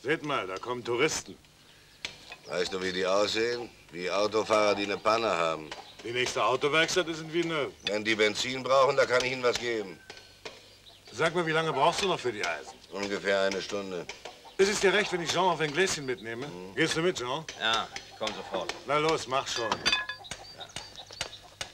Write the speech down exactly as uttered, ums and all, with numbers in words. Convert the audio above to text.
Seht mal, da kommen Touristen. Weißt du, wie die aussehen? Wie Autofahrer, die eine Panne haben. Die nächste Autowerkstatt ist in Villeneuve. Wenn die Benzin brauchen, da kann ich ihnen was geben. Sag mal, wie lange brauchst du noch für die Eisen? Ungefähr eine Stunde. Ist es dir recht, wenn ich Jean auf ein Gläschen mitnehme? Mhm. Gehst du mit, Jean? Ja, ich komm sofort. Na los, mach schon.